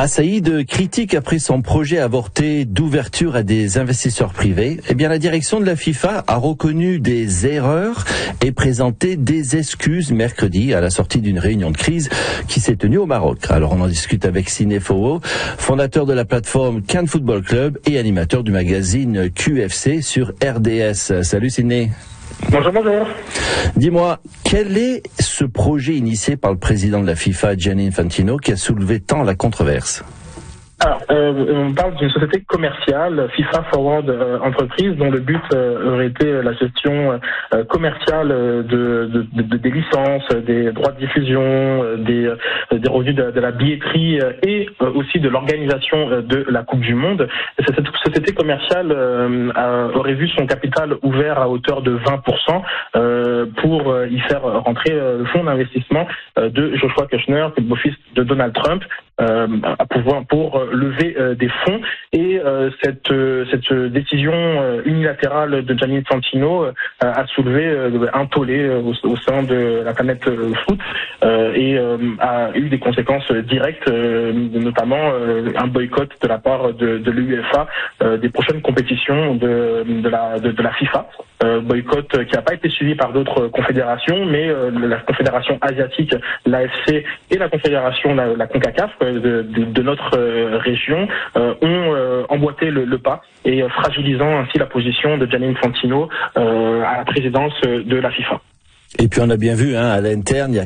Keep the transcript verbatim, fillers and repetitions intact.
Saïd critique après son projet avorté d'ouverture à des investisseurs privés. Eh bien, la direction de la FIFA a reconnu des erreurs et présenté des excuses mercredi à la sortie d'une réunion de crise qui s'est tenue au Maroc. Alors, on en discute avec Sidney Fowo, fondateur de la plateforme Cannes Football Club et animateur du magazine Q F C sur R D S. Salut Sidney. Bonjour, bonjour. Dis-moi, quel est ce projet initié par le président de la FIFA, Gianni Infantino, qui a soulevé tant la controverse ? Alors, euh, on parle d'une société commerciale, FIFA Forward euh, Entreprise, dont le but euh, aurait été la gestion euh, commerciale de, de, de, des licences, des droits de diffusion, euh, des, euh, des revenus de, de la billetterie euh, et euh, aussi de l'organisation euh, de la Coupe du Monde. Et cette société commerciale euh, a, aurait vu son capital ouvert à hauteur de vingt pour cent euh, pour euh, y faire rentrer euh, le fonds d'investissement euh, de Joshua Kushner, le beau-fils de Donald Trump, euh, à pouvoir pour euh, lever euh, des fonds. Et euh, cette euh, cette décision euh, unilatérale de Gianni Infantino euh, a soulevé euh, un tollé euh, au, au sein de la planète euh, foot euh, et euh, a eu des conséquences directes, euh, notamment euh, un boycott de la part de, de l'U E F A euh, des prochaines compétitions de de la de, de la FIFA. Euh, boycott qui n'a pas été suivi par d'autres confédérations, mais euh, la confédération asiatique, l'A F C et la confédération, la, la CONCACAF euh, de, de, de notre euh, région euh, ont euh, emboîté le, le pas et euh, fragilisant ainsi la position de Gianni Infantino euh, à la présidence de la FIFA. Et puis on a bien vu, hein, à l'interne, il y a